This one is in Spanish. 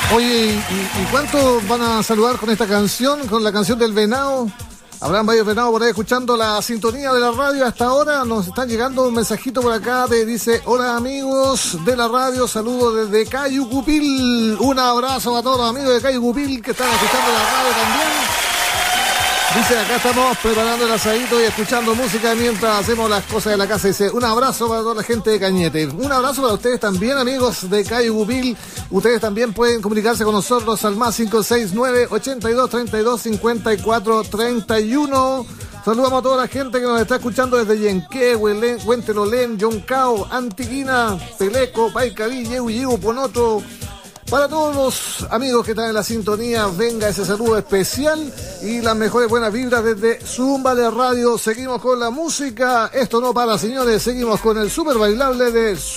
Oye, ¿y cuántos van a saludar con esta canción, con la canción del venado? Habrán varios venados por ahí escuchando la sintonía de la radio hasta ahora. Nos están llegando un mensajito por acá dice: hola amigos de la radio, saludos desde Cayucupil. Un abrazo a todos los amigos de Cayucupil que están escuchando la radio también. Dice, acá estamos preparando el asadito y escuchando música mientras hacemos las cosas de la casa. Dice, un abrazo para toda la gente de Cañete. Un abrazo para ustedes también, amigos de Cayucupil. Ustedes también pueden comunicarse con nosotros al más 569-8232-5431. Saludamos a toda la gente que nos está escuchando desde Yenqué, Huentelolén, Yoncao, Antiquina, Peleco, Paicaví, Yehu, Ponoto. Para todos los amigos que están en la sintonía, venga ese saludo especial y las mejores buenas vibras desde Zumba de Radio. Seguimos con la música. Esto no para, señores. Seguimos con el super bailable de